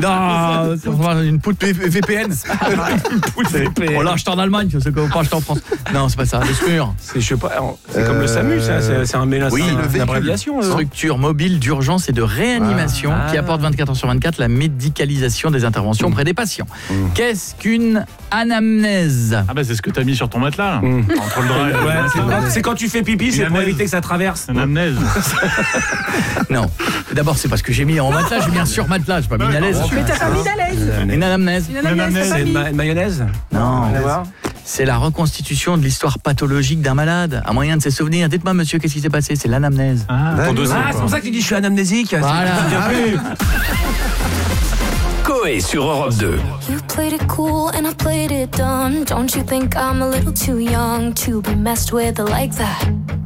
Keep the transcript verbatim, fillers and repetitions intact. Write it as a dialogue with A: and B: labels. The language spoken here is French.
A: Non, c'est une poutre V P N. Une poutre V P N. On l'a acheté en Allemagne, c'est qu'on pas acheté en France. Non, c'est pas ça, le SMUR.
B: C'est, je sais pas, c'est euh... comme le SAMU, ça, c'est, c'est un mélange.
A: Oui,
B: une abréviation.
A: Structure mobile d'urgence et de réanimation ah. qui apporte vingt-quatre heures sur vingt-quatre la médicalisation des interventions mmh. auprès des patients. Mmh. Qu'est-ce qu'une anamnèse?
C: Ah bah c'est ce que t'as mis sur ton matelas, là. Mmh. Entre le drap et
B: ouais, c'est, quand, c'est quand tu fais pipi, c'est pour éviter que ça traverse.
C: Une anamnèse.
A: Non. D'abord, c'est parce que j'ai mis en matelas, j'ai mis un sur matelas, j'ai pas mis une alaise.
D: Mais t'as pas mis d'alaise.
A: Une anamnèse.
D: Une anamnèse,
B: c'est une mayonnaise?
A: Non. C'est la reconstitution de l'histoire pathologique d'un malade, un moyen de ses souvenirs. Dites-moi, monsieur, qu'est-ce qui s'est passé? C'est l'anamnèse.
B: Ah, ah c'est pour ça que tu dis je suis anamnésique.
A: Voilà.
E: Coé sur Europe deux.
F: You played it cool and I played it dumb. Don't you think I'm a little too young to be messed with like that?